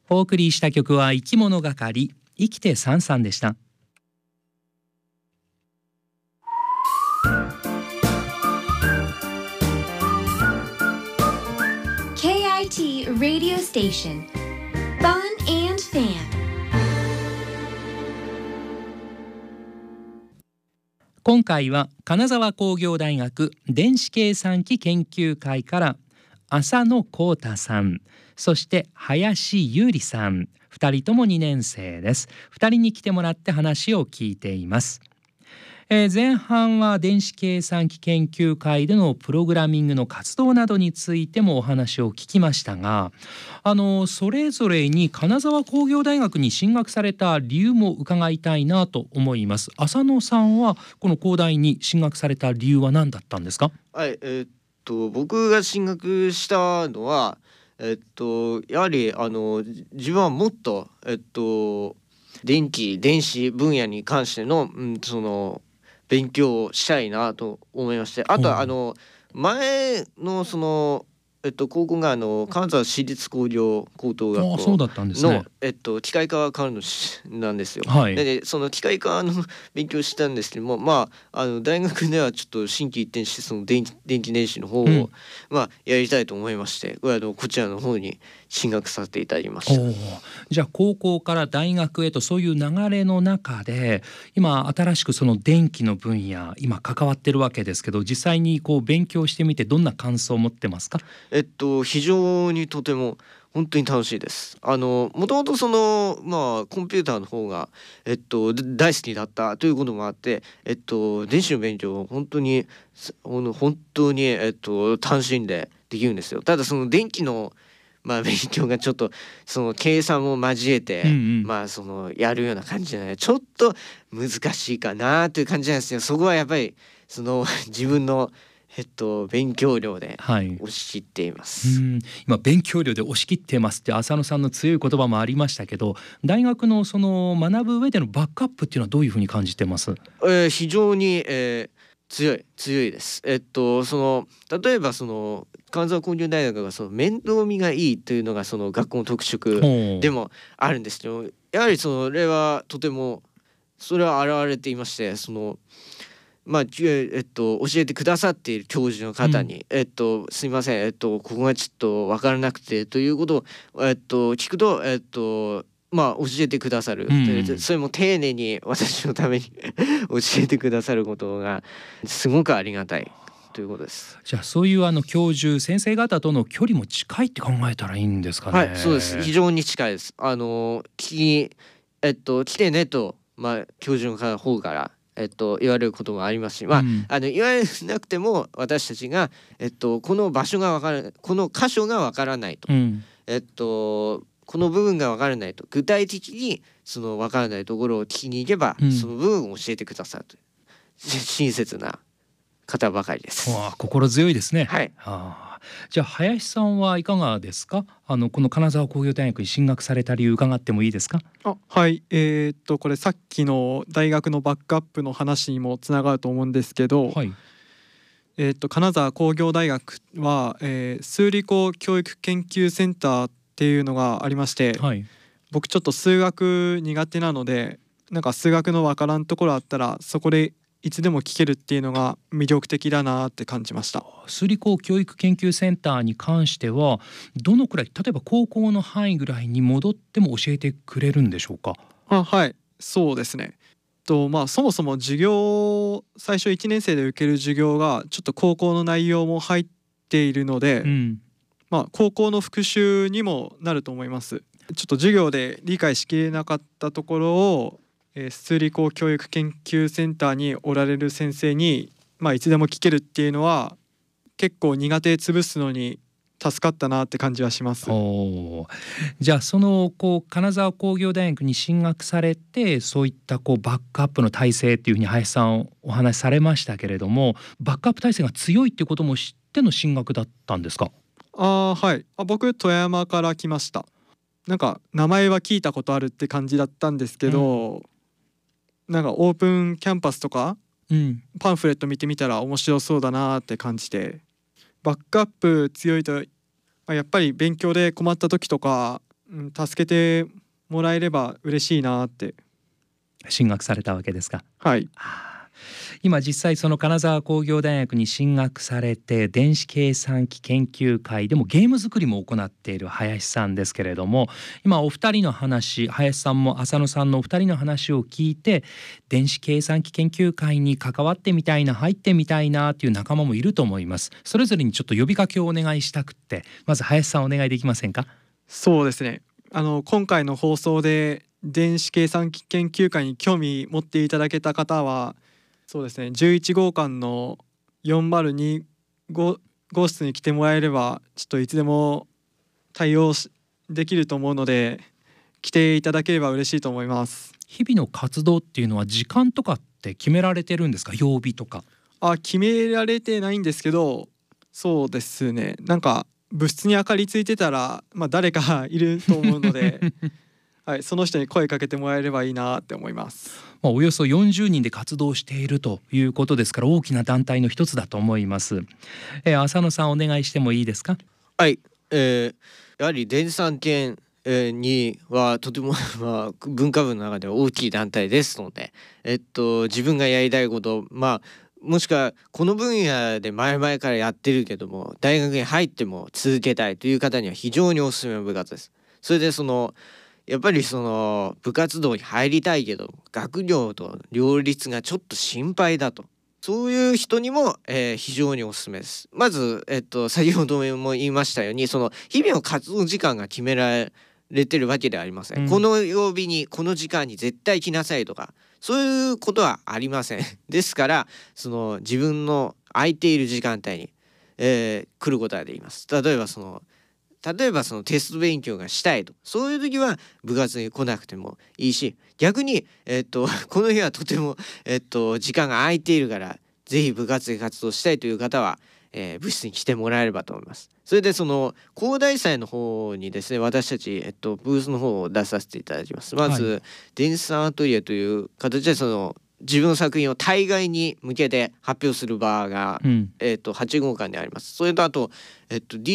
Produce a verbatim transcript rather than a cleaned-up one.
お送りした曲は生き物係生きてさんさんでした。 ケーアイティー Radio Station Fun and Fan。 今回は金沢工業大学電子計算機研究会から浅野幸太さん、そして林優里さん、ふたりともにねん生です。ふたりに来てもらって話を聞いています。えー、前半は電子計算機研究会でのプログラミングの活動などについてもお話を聞きましたが、あのそれぞれに金沢工業大学に進学された理由も伺いたいなと思います。浅野さんはこの工大に進学された理由は何だったんですか？ はい、えー、っと僕が進学したのは、えっとやはりあの自分はもっとえっと電気電子分野に関しての、うん、その勉強をしたいなと思いまして、あとはあの前のそのえっと高校があの金沢市立工業高等学校のえっと機械科からのなんですよ。 はい、 でその機械科の勉強したんですけども、まああの大学ではちょっと心機一転してその電気電気電子の方を、うん、まあやりたいと思いまして、あのこちらの方に進学させていただきました。 じゃあ高校から大学へとそういう流れの中で今新しくその電気の分野今関わってるわけですけど、実際にこう勉強してみてどんな感想を持ってますか？ えっと非常にとても本当に楽しいです。あのもともとそのまあコンピューターの方がえっと大好きだったということもあって、えっと電子の勉強を本当に本当にえっと楽しんでできるんですよ。ただその電気のまあ勉強がちょっとその計算も交えて、うんうん、まあそのやるような感じじゃない、ちょっと難しいかなという感じなんですよ。そこはやっぱりその自分のえっと、勉強量で押し切っています、 はい、うん今勉強量で押し切ってますって浅野さんの強い言葉もありましたけど、大学のその学ぶ上でのバックアップっていうのはどういうふうに感じてます？ えー、非常に、えー、強い強いです。えっとその例えばその金沢工業大学がその面倒見がいいというのがその学校の特色でもあるんですけど、やはりそれはとてもそれは現れていまして、そのまあえっと、教えてくださっている教授の方に、うん、えっと、すいません、えっと、ここがちょっと分からなくてということを、えっと、聞くと、えっとまあ、教えてくださる、うん、それも丁寧に私のために教えてくださることがすごくありがたいということです。 じゃあそういうあの教授先生方との距離も近いって考えたらいいんですかね？ はい、そうです。非常に近いです。あの聞き、えっと、来てねと、まあ、教授の方からえっと、言われることもありますし、まあうん、あの言われなくても私たちが、えっと、この場所がわからない、この箇所がわからないと、うん、えっと、この部分がわからないと、具体的にそのわからないところを聞きに行けば、うん、その部分を教えてくださるという親切な方ばかりです。 わあ、心強いですね。 はい。 はあ、じゃあ林さんはいかがですか？あのこの金沢工業大学に進学された理由伺ってもいいですか？ あ、はい、えー、っとこれさっきの大学のバックアップの話にもつながると思うんですけど、はい、えー、っと金沢工業大学は、えー、数理工教育研究センターっていうのがありまして、はい、僕ちょっと数学苦手なので、なんか数学のわからんところあったらそこでいつでも聞けるっていうのが魅力的だなって感じました。 数理工教育研究センターに関してはどのくらい、例えば高校の範囲ぐらいに戻っても教えてくれるんでしょうか？ あ、はい、そうですね。とまあそもそも授業最初いちねん生で受ける授業がちょっと高校の内容も入っているので、うん、まあ高校の復習にもなると思います。ちょっと授業で理解しきれなかったところを数理工教育研究センターにおられる先生に、まあ、いつでも聞けるっていうのは結構苦手潰すのに助かったなって感じはします。 おじゃあそのこう金沢工業大学に進学されてそういったこうバックアップの体制っていうふうに林さんお話しされましたけれども、バックアップ体制が強いっていうことも知っての進学だったんですか？ あ、はい、あ、僕富山から来ました。なんか名前は聞いたことあるって感じだったんですけど、うんなんかオープンキャンパスとか、うん、パンフレット見てみたら面白そうだなって感じて、バックアップ強いと、まあ、やっぱり勉強で困った時とかうん、助けてもらえれば嬉しいなって進学されたわけですか。 はい。 今実際その金沢工業大学に進学されて電子計算機研究会でもゲーム作りも行っている林さんですけれども、今お二人の話、林さんも浅野さんのお二人の話を聞いて電子計算機研究会に関わってみたいな、入ってみたいなという仲間もいると思います。それぞれにちょっと呼びかけをお願いしたくって、まず林さんお願いできませんか。 そうですね、あの今回の放送で電子計算機研究会に興味持っていただけた方は、そうですね、じゅういち号館のよんまるに号室に来てもらえればちょっといつでも対応できると思うので、来ていただければ嬉しいと思います。 日々の活動っていうのは時間とかって決められてるんですか、曜日とか。 あ、決められてないんですけど、そうですね、なんか部室に明かりついてたら、まあ、誰かいると思うのではい、その人に声かけてもらえればいいなって思います。 まあ、およそよんじゅうにんで活動しているということですから、大きな団体の一つだと思います。えー、浅野さんお願いしてもいいですか。 はい、えー、やはり電産研にはとてもまあ文化部の中では大きい団体ですので、えっと自分がやりたいこと、まあもしくはこの分野で前々からやってるけども大学に入っても続けたいという方には非常におすすめの部活です。それでそのやっぱりその部活動に入りたいけど学業と両立がちょっと心配だと、そういう人にも、えー、非常におすすめです。まず、えっと、先ほども言いましたように、その日々の活動時間が決められてるわけではありません、うん、この曜日にこの時間に絶対来なさいとかそういうことはありませんですからその自分の空いている時間帯に、えー、来ることができます。例えばその例えばそのテスト勉強がしたいと、そういう時は部活に来なくてもいいし、逆に、えっと、この日はとても、えっと、時間が空いているからぜひ部活で活動したいという方は、えー、部室に来てもらえればと思います。それでその工大祭の方にですね、私たち、えっと、ブースの方を出させていただきます。まず、はい、電子アートリエという形でその自分の作品を対外に向けて発表する場が、うん、えっと、はち号館にあります。それとあと、えっと